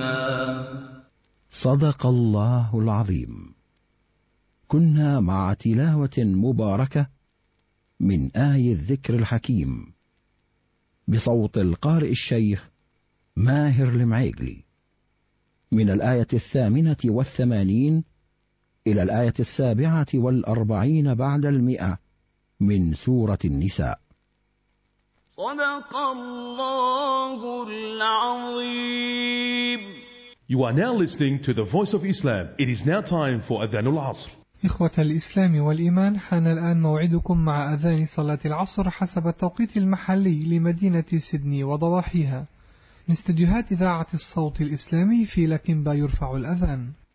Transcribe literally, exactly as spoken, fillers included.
صدق الله العظيم. كنا مع تلاوة مباركة من آي الذكر الحكيم بصوت القارئ الشيخ ماهر المعيقلي، من الآية الثامنة والثمانين إلى الآية السابعة والأربعين بعد المئة من سورة النساء. صدق الله العظيم. You are now listening to the Voice of Islam. It is now time for Adhan al-Asr. إخوة الإسلام والإيمان، حان الآن موعدكم مع أذان صلاة العصر حسب التوقيت المحلي لمدينة سيدني وضواحيها. من استديوهات إذاعة الصوت الإسلامي في لكنبا يرفع الأذان.